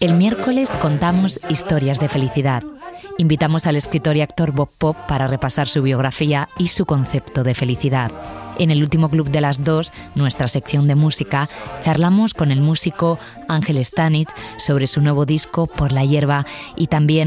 El miércoles contamos historias de felicidad. Invitamos al escritor y actor Bob Pop para repasar su biografía y su concepto de felicidad. En el último Club de las 2, nuestra sección de música, charlamos con el músico Ángel Stanich sobre su nuevo disco Por la hierba y también